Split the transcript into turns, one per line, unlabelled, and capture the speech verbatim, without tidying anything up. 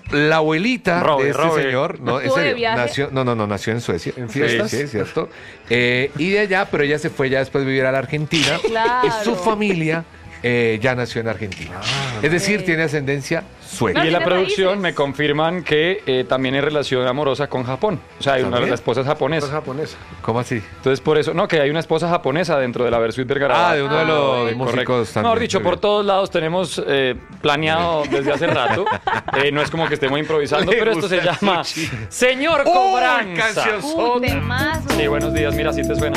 la abuelita
Robe,
de este
Robe.
señor, no, en
¿Estuvo de
serio,
viaje?
nació, no, no, no, nació en Suecia.
¿En fiestas?
Sí, sí, es cierto. Eh, y de allá, pero ella se fue ya después de vivir a la Argentina.
Claro.
Y su familia eh, ya nació en Argentina. es decir,
ok.
tiene ascendencia sueca.
No,
Y en la
tiene
producción
raíces.
me confirman que eh, también hay relación amorosa con Japón. O sea, hay una,
¿También?
la esposa es
Es
japonesa.
japonesa.
¿Cómo así?
Entonces, por eso, no, que hay una esposa japonesa dentro de la Versuit Vergara.
Ah, de uno de
Ah,
los
bueno.
músicos
Correcto.
también.
Mejor dicho,
Muy
por
bien.
todos lados tenemos eh, planeado desde hace rato. Eh, no es como que estemos improvisando,
Le
pero esto se
gusta el
llama
sushi.
Señor
¡Uy,
Cobranza.
canción!
Un temazo.
Sí, buenos días, mira, así te suena.